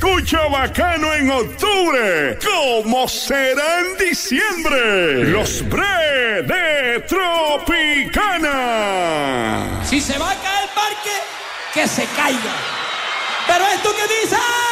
escucha bacano en octubre, ¿cómo será en diciembre? Los Bre de Tropicana. Si se va a caer el parque, que se caiga. Pero esto que dice...